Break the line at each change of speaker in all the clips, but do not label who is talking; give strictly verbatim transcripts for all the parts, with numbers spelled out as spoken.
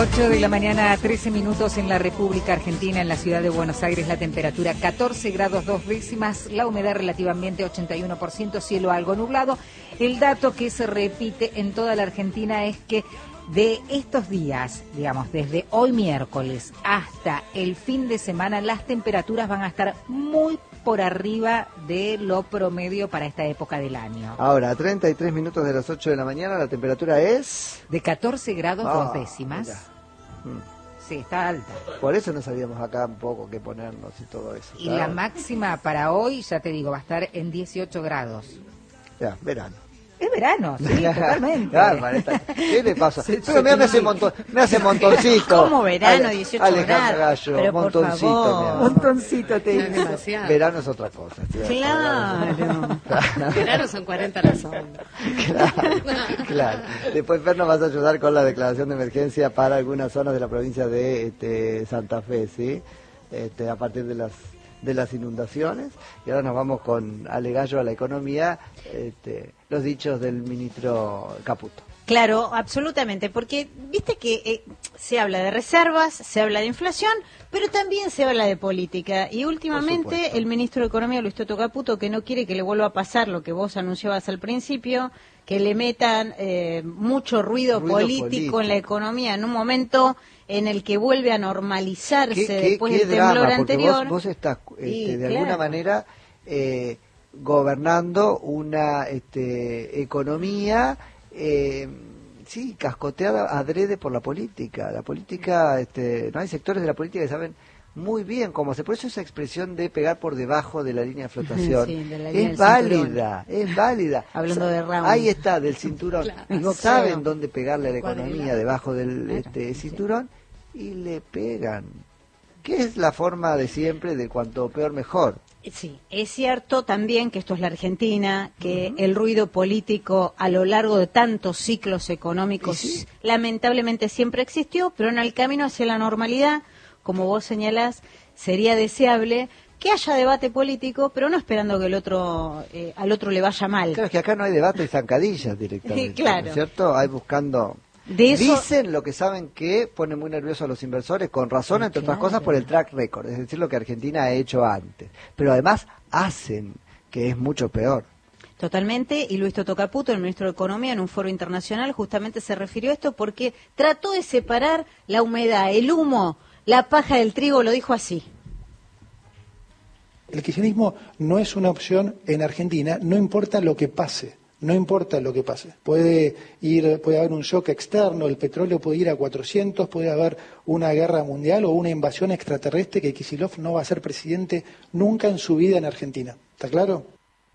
ocho de la mañana, trece minutos en la República Argentina, en la ciudad de Buenos Aires, la temperatura catorce grados dos décimas, la humedad relativamente ochenta y uno por ciento, cielo algo nublado. El dato que se repite en toda la Argentina es que de estos días, digamos, desde hoy miércoles hasta el fin de semana, las temperaturas van a estar muy por arriba de lo promedio para esta época del año.
Ahora, a treinta y tres minutos de las ocho de la mañana, la temperatura es...
De catorce grados
oh,
dos décimas.
Mm.
Sí, está alta.
Por eso no sabíamos acá un poco qué ponernos y todo eso.
Y la máxima para hoy, ya te digo, va a estar en dieciocho grados.
Ya, verano.
Es verano, sí, totalmente.
Claro, esta, ¿qué le pasa? Se, Pero mira, me hace montón, me hace montoncito.
¿Cómo verano, dieciocho
Alejandra
grados?
Gallo,
Pero
montoncito.
por favor.
Montoncito te dice.
Verano es otra cosa.
Claro. Verano son cuarenta a la sombra.
Claro, claro. Después Fer nos vas a ayudar con la declaración de emergencia para algunas zonas de la provincia de este, Santa Fe, ¿sí? Este, a partir de las de las inundaciones. Y ahora nos vamos con Ale Gallo a la economía, este, los dichos del ministro Caputo.
Claro, absolutamente, porque viste que eh, se habla de reservas, se habla de inflación, pero también se habla de política. Y últimamente el ministro de Economía, Luis Toto Caputo, que no quiere que le vuelva a pasar lo que vos anunciabas al principio, que le metan eh, mucho ruido, ruido político, político en la economía en un momento en el que vuelve a normalizarse
¿Qué, qué,
después
qué
del
drama,
temblor anterior.
Vos, vos estás este,
y,
de
claro.
alguna manera eh, gobernando una este, economía eh, sí, cascoteada adrede por la política. La política, este, no hay sectores de la política que saben muy bien cómo hacer. Por eso esa expresión de pegar por debajo de la línea de flotación
sí, de la línea
es válida, cinturón. es válida.
Hablando o sea, de Ramos.
Ahí está, del cinturón.
Claro,
saben
claro.
dónde pegarle a la economía debajo del
claro,
este, cinturón y le pegan. ¿Qué es la forma de siempre de cuanto peor mejor?
Sí, es cierto también que esto es la Argentina, que uh-huh. el ruido político a lo largo de tantos ciclos económicos sí? lamentablemente siempre existió, pero en el camino hacia la normalidad, como vos señalás, sería deseable que haya debate político, pero no esperando que el otro eh, al otro le vaya mal.
Claro, es que acá no hay debate y zancadillas directamente,
claro.
¿no es cierto? Hay buscando...
De eso...
Dicen lo que saben que pone muy nerviosos a los inversores, con razón, entre claro. otras cosas, por el track record, es decir, lo que Argentina ha hecho antes. Pero además hacen, que es mucho peor.
Totalmente, y Luis Toto Caputo, el ministro de Economía, en un foro internacional, justamente se refirió a esto porque trató de separar la humedad, el humo, la paja del trigo, lo dijo así.
El kirchnerismo no es una opción en Argentina, no importa lo que pase. No importa lo que pase. Puede ir, puede haber un shock externo, el petróleo puede ir a cuatrocientos, puede haber una guerra mundial o una invasión extraterrestre que Kicillof no va a ser presidente nunca en su vida en Argentina. ¿Está claro?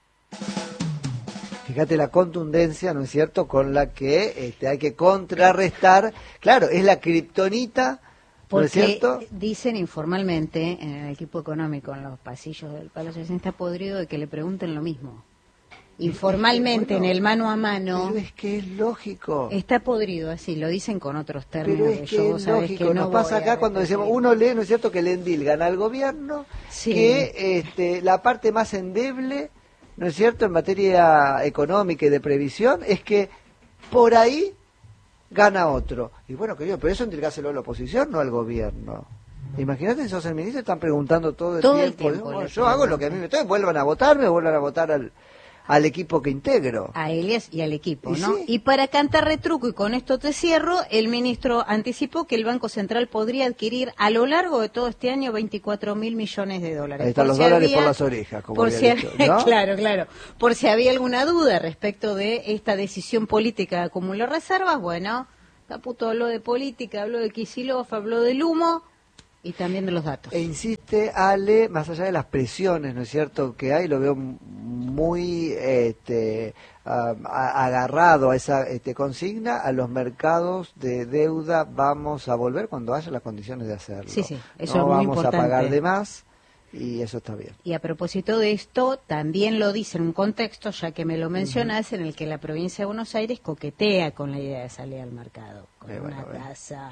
Fíjate la contundencia, ¿no es cierto?, con la que este, hay que contrarrestar. Claro, es la kriptonita, ¿no es cierto?
Dicen informalmente en el equipo económico, en los pasillos del Palacio de está podrido de que le pregunten lo mismo. Informalmente, bueno, en el mano a mano.
Pero es que es lógico.
Está podrido, así, lo dicen con otros términos.
Pero es que
yo,
es
sabes
lógico,
que no
nos pasa acá cuando decimos, uno lee, ¿no es cierto?, que el Endil gana al gobierno, sí. que este, la parte más endeble, ¿no es cierto?, en materia económica y de previsión, es que por ahí gana otro. Y bueno, querido, pero eso entregáselo a la oposición, no al gobierno. Imagínate si sos el ministro, están preguntando todo el
todo
tiempo.
El tiempo
bueno, yo hago lo que a mí me toca, vuelvan a votarme, vuelvan a votar al... al equipo que integro.
A Elias y al equipo,
¿Y
¿no?
sí?
Y para cantar retruco, y con esto te cierro, el ministro anticipó que el Banco Central podría adquirir a lo largo de todo este año veinticuatro mil millones de dólares.
Ahí están
por
los
si
dólares
había,
por las orejas, como
por
había
si
dicho,
había,
¿no?
Claro, claro. Por si había alguna duda respecto de esta decisión política de acumular reservas, bueno, Caputo habló de política, habló de Kicillof, habló del humo, y también de los datos.
E insiste, Ale, más allá de las presiones, ¿no es cierto?, que hay, lo veo muy este, uh, agarrado a esa este, consigna, a los mercados de deuda vamos a volver cuando haya las condiciones de hacerlo.
Sí, sí, eso
no
es muy
vamos
importante.
a pagar de más y eso está bien.
Y a propósito de esto, también lo dice en un contexto, ya que me lo mencionas, uh-huh. en el que la provincia de Buenos Aires coquetea con la idea de salir al mercado, con
eh,
una
bueno,
tasa...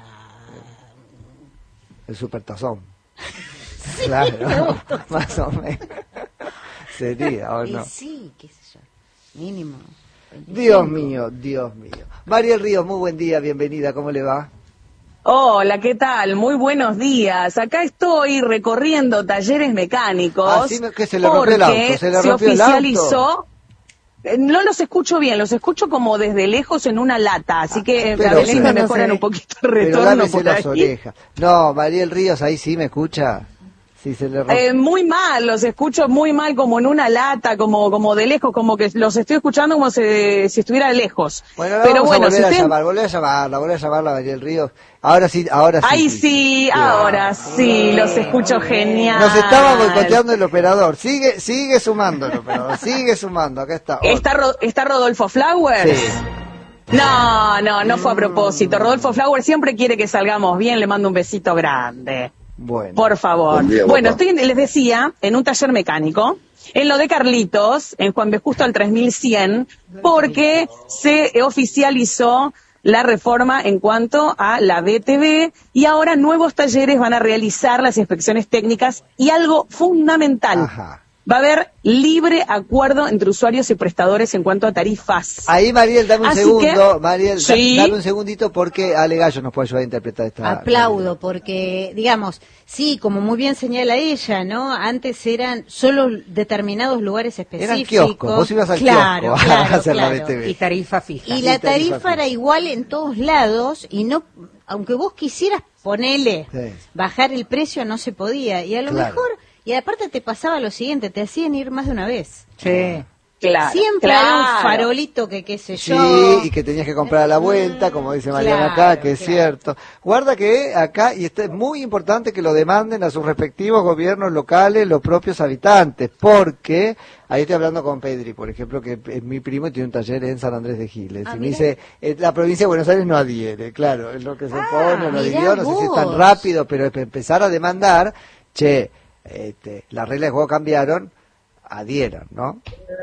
El supertazón.
Sí,
claro, más o menos. Sería, ¿o no?
Y sí, qué sé yo, mínimo. veinticinco.
Dios mío, Dios mío. Mariel Ríos, muy buen día, bienvenida, ¿cómo le va?
Hola, ¿qué tal? Muy buenos días. Acá estoy recorriendo talleres mecánicos.
Ah, sí, que se le rompió el auto, se le rompió el auto.
Oficializó. No los escucho bien, los escucho como desde lejos en una lata, así que
pero,
a ver si me
no
mejoran
sé,
un poquito el retorno
pero
por
las
ahí.
orejas. No, Mariel Ríos, ahí sí me escucha. Sí, se le rompe.
Eh, muy mal, los escucho muy mal, como en una lata, como como de lejos, como que los estoy escuchando como si, si estuviera lejos.
Bueno,
pero
vamos
bueno,
a volver
si
a
usted...
llamar, volver a llamarla, volver a llamarla a Mariel Ríos. Ahora sí, ahora sí.
Ay,
sí,
sí,
sí.
ahora sí, los escucho genial.
Nos estaba boicoteando el operador. Sigue, sigue sumando el operador, sigue sumando. Acá está.
¿Está, Ro ¿Está Rodolfo Flowers?
Sí.
No, no, no fue a propósito. Rodolfo Flowers siempre quiere que salgamos bien, le mando un besito grande.
Bueno.
Por favor.
Buen día,
bueno,
papá.
estoy, les decía, en un taller mecánico, en lo de Carlitos, en Juan B. Justo al tres mil cien, porque se oficializó la reforma en cuanto a la B T V y ahora nuevos talleres van a realizar las inspecciones técnicas y algo fundamental.
Ajá.
Va a haber libre acuerdo entre usuarios y prestadores en cuanto a tarifas.
Ahí, Mariel, dame un
Así
segundo.
que,
Mariel,
sí.
da, dame un segundito porque Ale Gallo nos puede ayudar a interpretar esta.
Aplaudo, porque, digamos, sí, como muy bien señala ella, ¿no? Antes eran solo determinados lugares específicos.
Eran kioscos, vos ibas al
claro,
kiosco
claro,
a hacer la
claro.
B T V.
Y tarifa fija.
Y
Y
la
tarifa
tarifa era
fija.
igual en todos lados y no, aunque vos quisieras ponerle,
Sí.
bajar el precio, no se podía. Y a lo
Claro.
mejor, y aparte te pasaba lo siguiente, te hacían ir más de una vez.
Sí.
Claro,
Siempre
claro.
había un farolito que qué sé
Sí,
yo.
y que tenías que comprar a la vuelta, como dice Mariana
Claro,
acá, que es
claro.
cierto. Guarda que acá, y esto es muy importante que lo demanden a sus respectivos gobiernos locales, los propios habitantes, porque ahí estoy hablando con Pedri, por ejemplo, que es mi primo y tiene un taller en San Andrés de Giles.
Ah,
y me
mira.
dice, eh, la provincia de Buenos Aires no adhiere, claro, es lo que se pone, no
mirá
adhirió, no sé si es tan
vos.
rápido, pero es empezar a demandar, che, este, las reglas de juego cambiaron, adhieran, ¿no?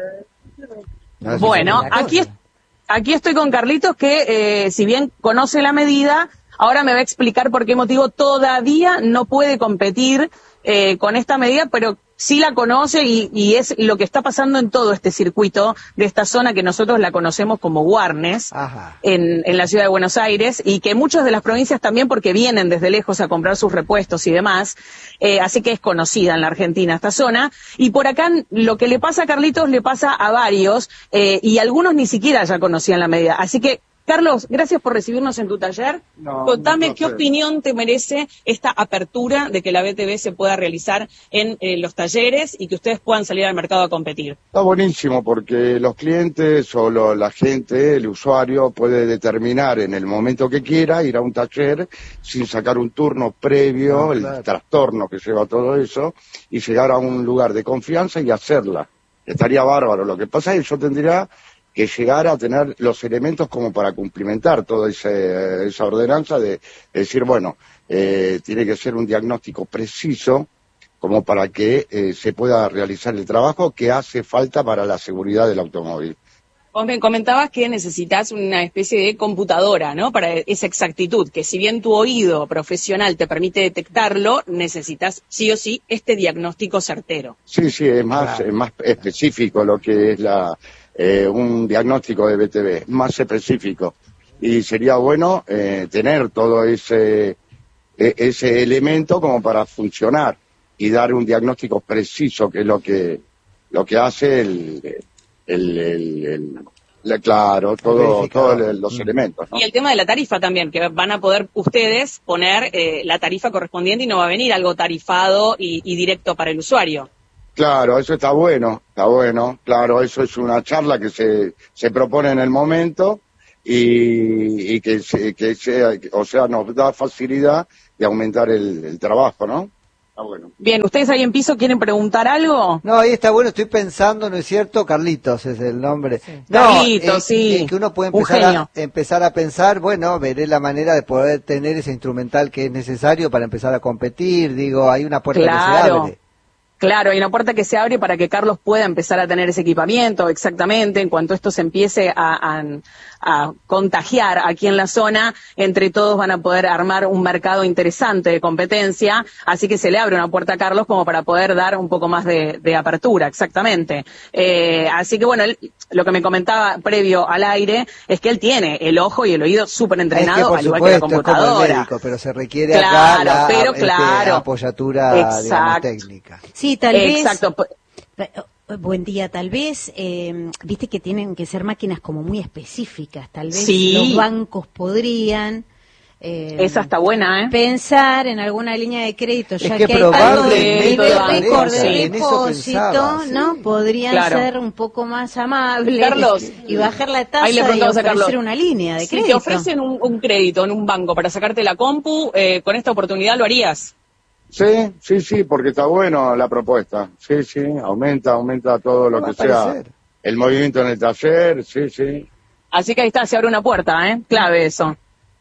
No, eso
Bueno,
es una
aquí,
cosa.
es- aquí estoy con Carlitos que, eh, si bien conoce la medida, ahora me va a explicar por qué motivo todavía no puede competir eh, con esta medida, pero sí la conoce y, y es lo que está pasando en todo este circuito de esta zona que nosotros la conocemos como Warnes,
Ajá.
en, en la ciudad de Buenos Aires, y que muchas de las provincias también, porque vienen desde lejos a comprar sus repuestos y demás, eh, así que es conocida en la Argentina esta zona, y por acá lo que le pasa a Carlitos le pasa a varios, eh, y algunos ni siquiera ya conocían la medida, así que Carlos, gracias por recibirnos en tu taller.
No,
Contame
un
qué
placer.
opinión te merece esta apertura de que la B T V se pueda realizar en eh, los talleres y que ustedes puedan salir al mercado a competir.
Está buenísimo porque los clientes o lo- la gente, el usuario, puede determinar en el momento que quiera ir a un taller sin sacar un turno previo,
Ah,
el
claro.
trastorno que lleva todo eso, y llegar a un lugar de confianza y hacerla. Estaría bárbaro. Lo que pasa es que yo tendría que llegar a tener los elementos como para cumplimentar toda ese- esa ordenanza de, de decir, bueno, eh, tiene que ser un diagnóstico preciso como para que eh, se pueda realizar el trabajo que hace falta para la seguridad del automóvil.
Vos me comentabas que necesitas una especie de computadora, ¿no? Para esa exactitud, que si bien tu oído profesional te permite detectarlo, necesitas sí o sí este diagnóstico certero.
Sí, sí, es más,
Claro.
es más específico lo que es la eh, un diagnóstico de B T V, más específico. Y sería bueno eh, tener todo ese, e- ese elemento como para funcionar y dar un diagnóstico preciso, que es lo que, lo que hace el, el, el, el- la- claro, todo,
verificador.
todos los
Mm.
elementos, ¿no?
Y el tema de la tarifa también, que van a poder ustedes poner eh, la tarifa correspondiente y no va a venir algo tarifado y, y directo para el usuario.
Claro, eso está bueno, está bueno, claro, eso es una charla que se, se propone en el momento y, y que, se, que sea, o sea, nos da facilidad de aumentar el, el trabajo, ¿no? Está bueno.
Bien, ¿ustedes ahí en piso quieren preguntar algo?
No, ahí está bueno, estoy pensando, ¿no es cierto? Carlitos es el nombre. No,
Carlitos,
eh,
sí.
eh, que uno puede
Un
empezar
genio.
a, empezar a pensar, bueno, veré la manera de poder tener ese instrumental que es necesario para empezar a competir, digo, hay una puerta que se
Claro.
abre.
Claro, hay una puerta que se abre para que Carlos pueda empezar a tener ese equipamiento, exactamente, en cuanto esto se empiece a, a, a contagiar aquí en la zona, entre todos van a poder armar un mercado interesante de competencia, así que se le abre una puerta a Carlos como para poder dar un poco más de, de apertura, exactamente. Eh, así que bueno, él, lo que me comentaba previo al aire es que él tiene el ojo y el oído súper entrenado, al igual que la computadora.
Es como el médico, pero se requiere
claro,
acá la
pero,
este,
claro.
apoyatura digamos, técnica.
Sí, tal
Exacto.
vez. Buen día, tal vez, eh, viste que tienen que ser máquinas como muy específicas, tal vez
sí.
los bancos podrían eh,
esa está buena, ¿eh?
pensar en alguna línea de crédito, ya
es que,
que hay tanto de, de, de récord de
sí.
depósito, ¿no? Sí. Podrían claro. ser un poco más amables
Carlos,
y bajar la tasa
ahí le
y ofrecer
Carlos,
una línea de crédito.
Si te ofrecen un, un crédito en un banco para sacarte la compu, eh, con esta oportunidad lo harías.
Sí, sí, sí, porque está bueno la propuesta. Sí, sí, aumenta, aumenta todo lo que sea. El movimiento en el taller, sí, sí.
Así que ahí está, se abre una puerta, ¿eh? Clave eso.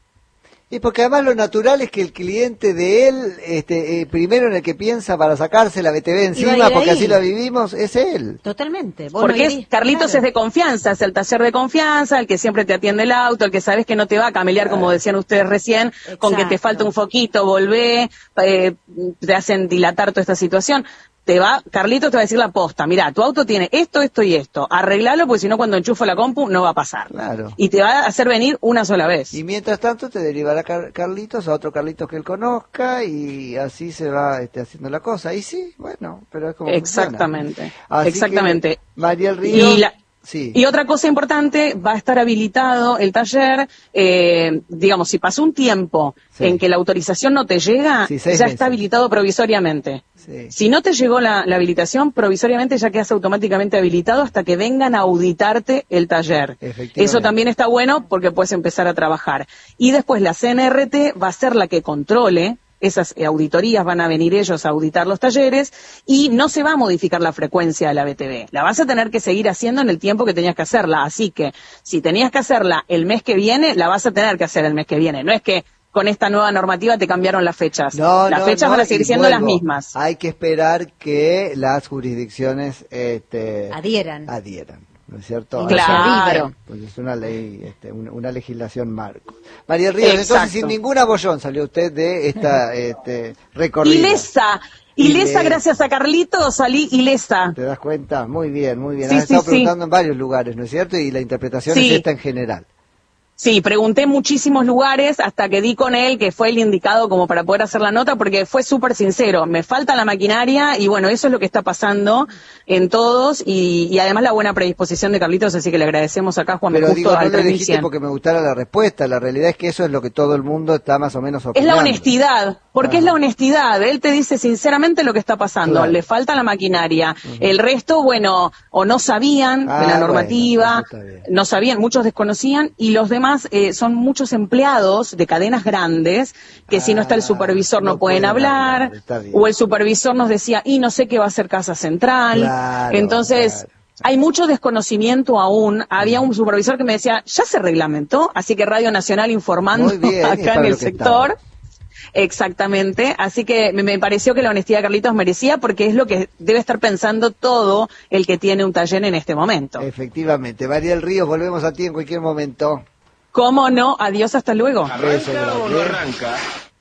Y porque además lo natural es que el cliente de él, este, eh, primero en el que piensa para sacarse la B T V encima, porque así lo vivimos, es él.
Totalmente.
¿Vos porque no es, Carlitos claro. es de confianza, es el taller de confianza, el que siempre te atiende el auto, el que sabes que no te va a camelear, claro. como decían ustedes recién, exacto. con que te falta un foquito, volvé, eh, te hacen dilatar toda esta situación. Te va, Carlitos te va a decir la posta, mirá, tu auto tiene esto, esto y esto, arreglalo porque si no cuando enchufo la compu no va a pasar.
Claro.
Y te va a hacer venir una sola vez.
Y mientras tanto te derivará Car Carlitos a otro Carlitos que él conozca y así se va este, haciendo la cosa. Y sí, bueno, pero es como
exactamente, exactamente.
Mariel Ríos.
Y la...
Sí.
Y otra cosa importante, va a estar habilitado el taller, eh, digamos, si pasó un tiempo sí. en que la autorización no te llega, sí, ya meses. está habilitado provisoriamente. Sí. Si no te llegó la, la habilitación, provisoriamente ya quedas automáticamente habilitado hasta que vengan a auditarte el taller. Eso también está bueno porque puedes empezar a trabajar. Y después la C N R T va a ser la que controle. Esas auditorías van a venir ellos a auditar los talleres y no se va a modificar la frecuencia de la B T V. La vas a tener que seguir haciendo en el tiempo que tenías que hacerla. Así que si tenías que hacerla el mes que viene, la vas a tener que hacer el mes que viene. No es que con esta nueva normativa te cambiaron las fechas.
No,
las
no,
fechas
no,
van a seguir siendo
vuelvo.
las mismas.
Hay que esperar que las jurisdicciones este,
adhieran.
adhieran. ¿No es cierto?
Claro.
Pues es una ley, este, una, una legislación marco. María Ríos,
exacto.
entonces sin ningún abollón salió usted de esta este, recorrida.
Ilesa, ilesa, gracias a Carlitos salí ilesa.
¿Te das cuenta? Muy bien, muy bien.
Sí,
Has
sí,
estado
sí.
preguntando en varios lugares, ¿no es cierto? Y la interpretación sí. es esta en general.
Sí, pregunté en muchísimos lugares hasta que di con él, que fue el indicado como para poder hacer la nota, porque fue súper sincero. Me falta la maquinaria y bueno, eso es lo que está pasando en todos y, y además la buena predisposición de Carlitos, así que le agradecemos acá, Juan.
Pero
justo
digo, no
al
le dijiste porque me gustara la respuesta. La realidad es que eso es lo que todo el mundo está más o menos opinando.
Es la honestidad, porque ah. es la honestidad. Él te dice sinceramente lo que está pasando. Claro. Le falta la maquinaria. Uh-huh. El resto, bueno, o no sabían ah, de la normativa, bueno, no sabían, muchos desconocían y los demás eh, son muchos empleados de cadenas grandes que ah, si no está el supervisor no, no pueden, pueden hablar, hablar o el supervisor nos decía, y no sé qué va a hacer Casa Central.
Claro,
entonces... Claro. Hay mucho desconocimiento aún. Había un supervisor que me decía, ya se reglamentó, así que Radio Nacional informando bien, acá en el sector. Estaba. Exactamente, así que me, me pareció que la honestidad de Carlitos merecía porque es lo que debe estar pensando todo el que tiene un taller en este momento.
Efectivamente. Mariel Ríos, volvemos a ti en cualquier momento.
¿Cómo no? Adiós, hasta luego.
¿Arranca o no arranca?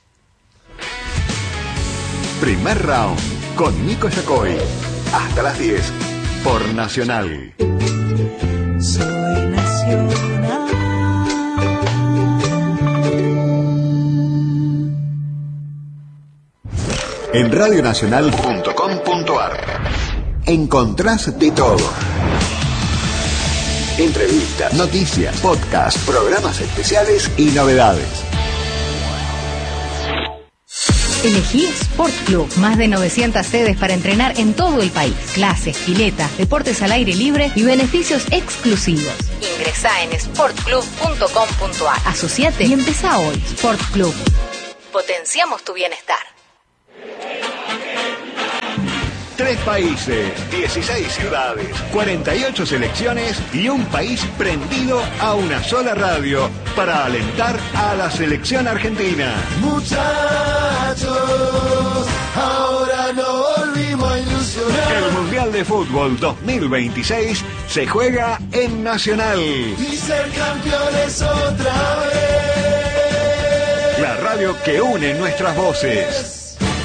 Primer round con Nico Yacoy. Hasta las diez por Nacional.
Soy Nacional.
En radio nacional punto com punto a r encontrás de todo. Entrevistas, noticias, podcasts, programas especiales y novedades.
Elegí Sport Club. Más de novecientas sedes para entrenar en todo el país. Clases, piletas, deportes al aire libre y beneficios exclusivos. Ingresá en sport club punto com punto a r. Asociate y empezá hoy. Sport Club. Potenciamos tu bienestar.
Tres países, dieciséis ciudades, cuarenta y ocho selecciones y un país prendido a una sola radio para alentar a la selección argentina.
Muchachos, ahora no volvimos a ilusionar.
El Mundial de de Fútbol dos mil veintiséis se juega en Nacional.
Y ser campeones otra vez.
La radio que une nuestras voces.